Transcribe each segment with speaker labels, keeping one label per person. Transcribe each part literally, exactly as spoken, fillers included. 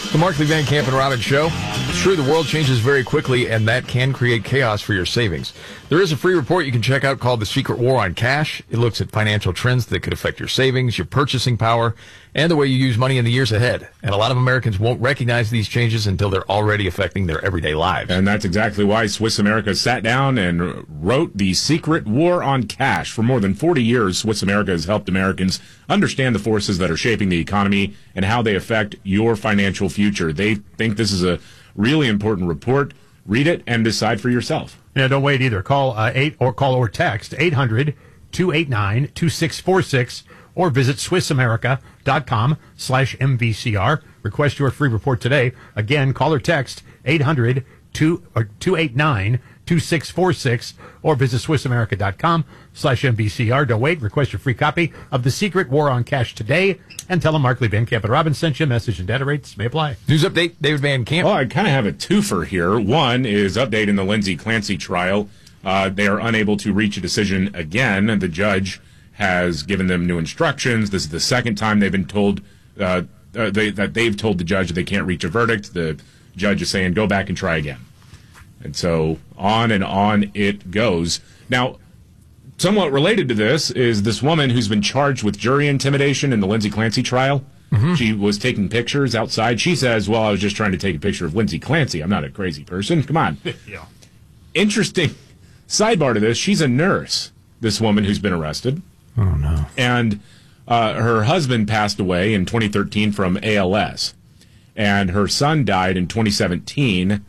Speaker 1: The Markley, Van Camp, and Robbins Show. It's true, the world changes very quickly, and that can create chaos for your savings. There is a free report you can check out called The Secret War on Cash. It looks at financial trends that could affect your savings, your purchasing power, and the way you use money in the years ahead. And a lot of Americans won't recognize these changes until they're already affecting their everyday lives.
Speaker 2: And that's exactly why Swiss America sat down and wrote The Secret War on Cash. For more than forty years, Swiss America has helped Americans understand the forces that are shaping the economy and how they affect your financial future. They think this is a really important report. Read it and decide for yourself.
Speaker 3: Yeah, don't wait either. Call uh, eight or call or text eight hundred, two eight nine, two six four six or visit swissamerica.com slash MVCR. Request your free report today. Again, call or text eight hundred, two eight nine, two six four six or visit swissamerica.com slash MVCR. Don't wait. Request your free copy of The Secret War on Cash today and tell them Markley, Van Camp, and Robbins sent you. Message and data rates may apply.
Speaker 1: News update, David Van Camp.
Speaker 2: Well, I kind of have a twofer here. One is update in the Lindsay Clancy trial. Uh, they are unable to reach a decision again. The judge has given them new instructions. This is the second time they've been told uh, uh, they, that they've told the judge that they can't reach a verdict. The judge is saying, go back and try again. And so on and on it goes. Now, somewhat related to this is this woman who's been charged with jury intimidation in the Lindsay Clancy trial. Mm-hmm. She was taking pictures outside. She says, well, I was just trying to take a picture of Lindsay Clancy. I'm not a crazy person. Come on.
Speaker 3: Yeah.
Speaker 2: Interesting sidebar to this. She's a nurse, this woman who's been arrested.
Speaker 1: Oh, no.
Speaker 2: And uh, her husband passed away in twenty thirteen from A L S. And her son died in twenty seventeen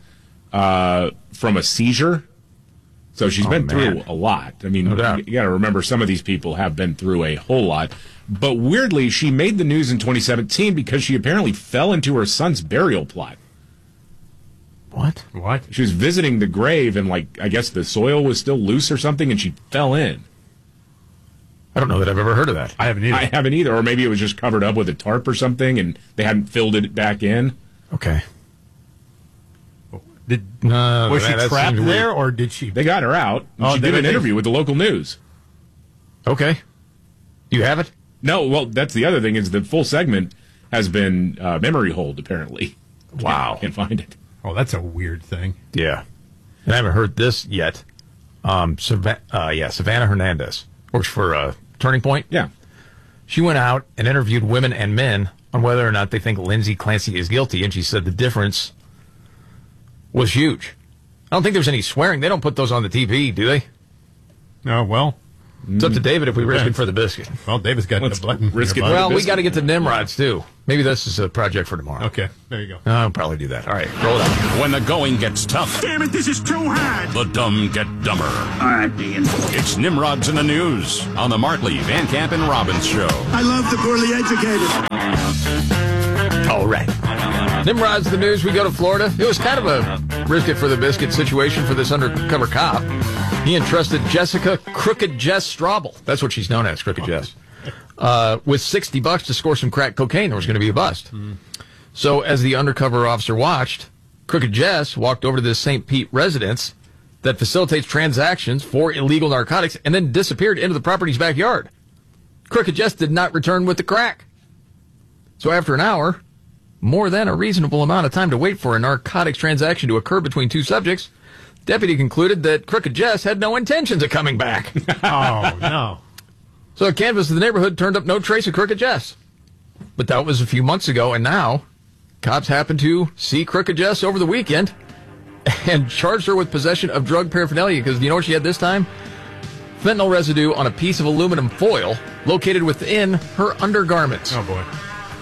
Speaker 2: uh, from a seizure. So she's
Speaker 1: oh,
Speaker 2: been
Speaker 1: man.
Speaker 2: through a lot. I mean,
Speaker 1: no
Speaker 2: you, you got to remember some of these people have been through a whole lot. But weirdly, she made the news in twenty seventeen because she apparently fell into her son's burial plot.
Speaker 1: What?
Speaker 3: What?
Speaker 2: She was visiting the grave and, like, I guess the soil was still loose or something, and she fell in.
Speaker 1: I don't know that I've ever heard of that.
Speaker 3: I haven't either.
Speaker 2: I haven't either. Or maybe it was just covered up with a tarp or something, and they hadn't filled it back in.
Speaker 1: Okay.
Speaker 3: Did,
Speaker 1: No,
Speaker 3: was
Speaker 1: that-
Speaker 3: she
Speaker 1: that
Speaker 3: trapped
Speaker 1: seems
Speaker 3: there,
Speaker 1: weird.
Speaker 3: or did she?
Speaker 2: They got her out. And
Speaker 3: Oh,
Speaker 2: she
Speaker 3: they-
Speaker 2: did an
Speaker 3: they-
Speaker 2: interview with the local news.
Speaker 1: Okay. You have it?
Speaker 2: No, well, that's the other thing is the full segment has been uh, memory hold, apparently.
Speaker 1: Wow.
Speaker 2: Can't, can't find it.
Speaker 3: Oh, that's a weird thing.
Speaker 1: Yeah. And I haven't heard this yet. Um, Sav- uh, yeah, Savannah Hernandez works for uh, Turning Point.
Speaker 2: Yeah.
Speaker 1: She went out and interviewed women and men on whether or not they think Lindsay Clancy is guilty, and she said the difference was huge. I don't think there's any swearing. They don't put those on the T V, do they?
Speaker 3: Oh, well.
Speaker 1: It's up to David if we risk it for the biscuit.
Speaker 3: Well, David's got
Speaker 2: Let's
Speaker 3: the button.
Speaker 2: risk it
Speaker 3: Your
Speaker 2: for
Speaker 1: Well,
Speaker 2: the
Speaker 1: we
Speaker 2: biscuit.
Speaker 1: got to get to Nimrods, too. Maybe this is a project for tomorrow.
Speaker 3: Okay, there you go.
Speaker 1: I'll probably do that. All right, roll it up.
Speaker 4: When the going gets tough,
Speaker 5: Damn it, this is too hard.
Speaker 4: the dumb get dumber.
Speaker 5: All right, Dean.
Speaker 4: It's Nimrods in the News on the Markley, Van Camp, and Robbins Show.
Speaker 5: I love the poorly educated.
Speaker 1: All right. Nimrod's the news. We go to Florida. It was kind of a risk it for the biscuit situation for this undercover cop. He entrusted Jessica Crooked Jess Straubel, that's what she's known as, Crooked Jess, uh, with sixty bucks to score some crack cocaine. There was going to be a bust. Mm. So as the undercover officer watched, Crooked Jess walked over to this Saint Pete residence that facilitates transactions for illegal narcotics and then disappeared into the property's backyard. Crooked Jess did not return with the crack. So after an hour, more than a reasonable amount of time to wait for a narcotics transaction to occur between two subjects, deputy concluded that Crooked Jess had no intentions of coming back.
Speaker 3: Oh, no.
Speaker 1: So a canvass of the neighborhood turned up no trace of Crooked Jess. But that was a few months ago, and now cops happened to see Crooked Jess over the weekend and charged her with possession of drug paraphernalia because you know what she had this time? Fentanyl residue on a piece of aluminum foil located within her undergarments.
Speaker 3: Oh, boy.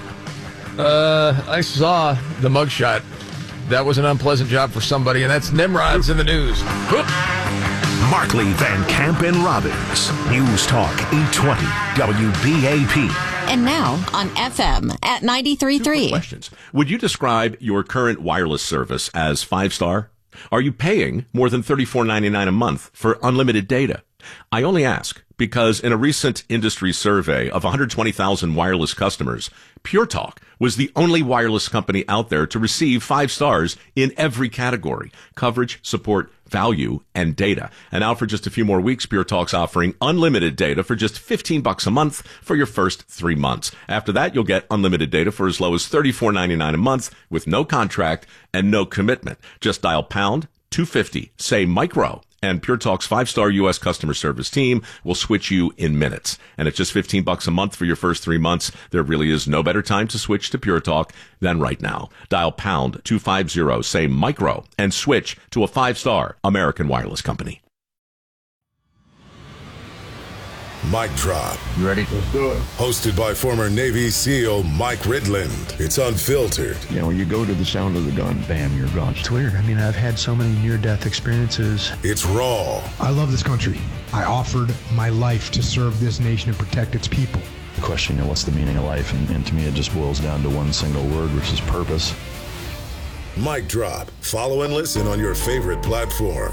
Speaker 1: Uh, I saw the mugshot. That was an unpleasant job for somebody, and that's Nimrod's in the news. Whoop.
Speaker 6: Markley, Van Camp, and Robbins. News Talk eight twenty W B A P.
Speaker 7: And now on F M at ninety-three point three.
Speaker 8: Questions. Would you describe your current wireless service as five-star? Are you paying more than thirty-four ninety-nine a month for unlimited data? I only ask because in a recent industry survey of one hundred twenty thousand wireless customers, Pure Talk was the only wireless company out there to receive five stars in every category: coverage, support, value, and data. And now for just a few more weeks, Pure Talk's offering unlimited data for just fifteen bucks a month for your first three months. After that, you'll get unlimited data for as low as thirty-four ninety-nine a month with no contract and no commitment. Just dial pound two fifty, say micro, and Pure Talk's five-star U S customer service team will switch you in minutes. And it's just fifteen bucks a month for your first three months. There really is no better time to switch to Pure Talk than right now. Dial pound two fifty, say micro, and switch to a five-star American wireless company.
Speaker 9: Mic Drop.
Speaker 10: You ready? Let's do it.
Speaker 9: Hosted by former Navy SEAL Mike Ridland. It's unfiltered.
Speaker 10: You know, when you go to the sound of the gun, bam, you're gone.
Speaker 11: It's weird. I mean, I've had so many near-death experiences.
Speaker 9: It's raw.
Speaker 12: I love this country. I offered my life to serve this nation and protect its people.
Speaker 10: The question, you know, what's the meaning of life? And, and to me, it just boils down to one single word, which is purpose.
Speaker 9: Mic Drop. Follow and listen on your favorite platform.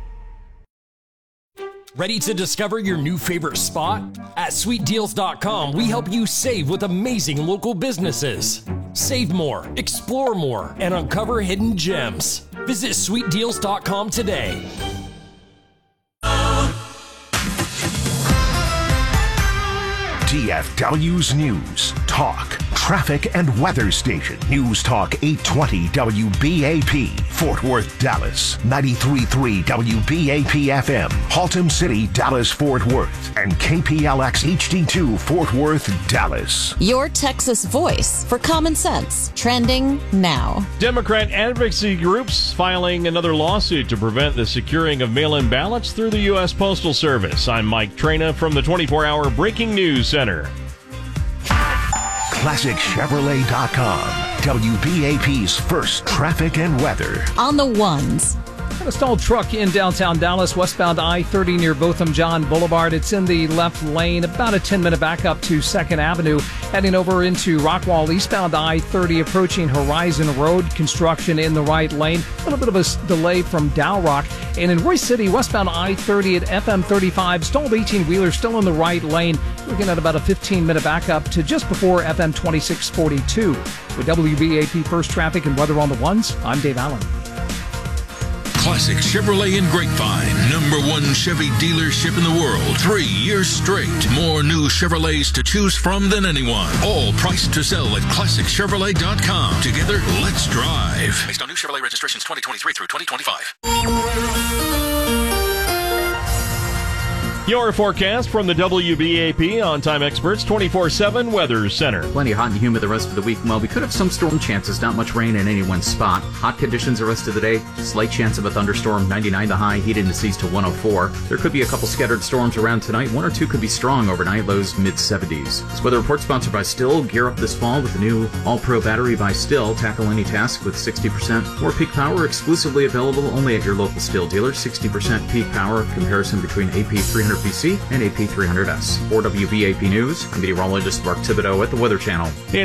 Speaker 13: Ready to discover your new favorite spot? At sweet deals dot com, we help you save with amazing local businesses. Save more, explore more, and uncover hidden gems. Visit sweet deals dot com today.
Speaker 6: D F W's News, Talk, Traffic and Weather Station. News Talk eight twenty W B A P, Fort Worth, Dallas. ninety-three point three W B A P F M, Haltom City, Dallas, Fort Worth. And K P L X H D two, Fort Worth, Dallas.
Speaker 7: Your Texas voice for common sense. Trending now.
Speaker 14: Democrat advocacy groups filing another lawsuit to prevent the securing of mail-in ballots through the U S Postal Service. I'm Mike Trena from the twenty-four hour Breaking News Center.
Speaker 6: Classic Chevrolet dot com, W B A P's first traffic and weather.
Speaker 7: On the ones.
Speaker 15: Got a stalled truck in downtown Dallas, westbound I thirty near Botham John Boulevard. It's in the left lane, about a ten minute backup to second Avenue. Heading over into Rockwall, eastbound I thirty, approaching Horizon Road. Construction in the right lane. A little bit of a delay from Dow Rock. And in Royce City, westbound I thirty at F M thirty-five, stalled eighteen-wheeler still in the right lane. Looking at about a fifteen minute backup to just before F M twenty-six forty-two. With W B A P First Traffic and Weather on the Ones, I'm Dave Allen.
Speaker 16: Classic Chevrolet in Grapevine, number one Chevy dealership in the world, three years straight. More new Chevrolets to choose from than anyone. All priced to sell at classic chevrolet dot com. Together, let's drive. Based on new Chevrolet registrations twenty twenty-three through twenty twenty-five.
Speaker 14: Your forecast from the W B A P On-Time Experts twenty-four seven Weather Center.
Speaker 17: Plenty hot and humid the rest of the week. Well, we could have some storm chances, not much rain in any one spot. Hot conditions the rest of the day. Slight chance of a thunderstorm, ninety-nine the high, heat indices to one oh four. There could be a couple scattered storms around tonight. One or two could be strong overnight, lows mid seventies. This weather report sponsored by Stihl. Gear up this fall with the new All-Pro battery by Stihl. Tackle any task with sixty percent more peak power, exclusively available only at your local Stihl dealer. sixty percent peak power comparison between A P three hundred B C and A P three hundred S. For W B A P News, I'm meteorologist Mark Thibodeau at the Weather Channel.
Speaker 14: It's